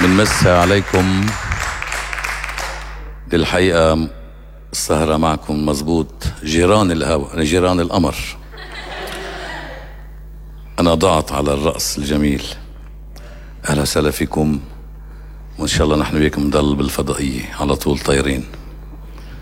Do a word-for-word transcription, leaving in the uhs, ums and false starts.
بنمسي عليكم. بالحقيقة السهرة معكم مزبوط جيران الهوا، أنا جيران القمر. أنا ضعت على الرأس الجميل. أهلا وسهلا فيكم، وإن شاء الله نحن وياكم نضل بالفضائية على طول طايرين.